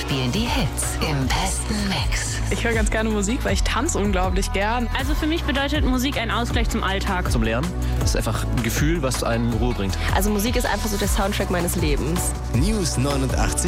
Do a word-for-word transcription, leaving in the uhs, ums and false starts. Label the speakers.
Speaker 1: spielen die Hits im besten Mix.
Speaker 2: Ich höre ganz gerne Musik, weil ich tanze unglaublich gern.
Speaker 3: Also für mich bedeutet Musik ein Ausgleich zum Alltag.
Speaker 4: Zum Lernen. Das ist einfach ein Gefühl, was einen in Ruhe bringt.
Speaker 5: Also Musik ist einfach so der Soundtrack meines Lebens.
Speaker 6: News neunundachtzig